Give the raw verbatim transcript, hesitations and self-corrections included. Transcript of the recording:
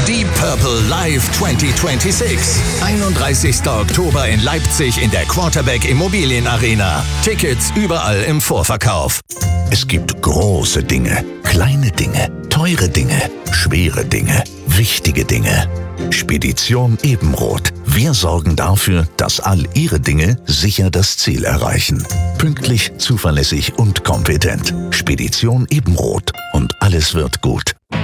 Deep Purple Live zwanzig sechsundzwanzig. einunddreißigster Oktober in Leipzig in der Quarterback Immobilien Arena. Tickets überall im Vorverkauf. Es gibt große Dinge, kleine Dinge, teure Dinge, schwere Dinge, wichtige Dinge. Spedition Ebenroth. Wir sorgen dafür, dass all Ihre Dinge sicher das Ziel erreichen. Pünktlich, zuverlässig und kompetent. Spedition Ebenroth. Und alles wird gut.